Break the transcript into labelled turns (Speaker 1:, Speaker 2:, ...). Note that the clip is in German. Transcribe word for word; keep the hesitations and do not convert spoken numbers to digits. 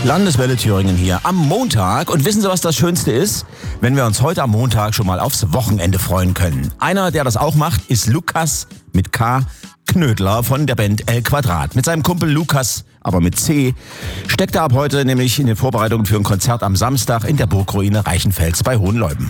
Speaker 1: Landeswelle Thüringen hier am Montag. Und wissen Sie, was das Schönste ist? Wenn wir uns heute am Montag schon mal aufs Wochenende freuen können. Einer, der das auch macht, ist Lukas mit K. Knödler von der Band El Quadrat. Mit seinem Kumpel Lukas, aber mit C, steckt er ab heute nämlich in den Vorbereitungen für ein Konzert am Samstag in der Burgruine Reichenfels bei Hohenleuben.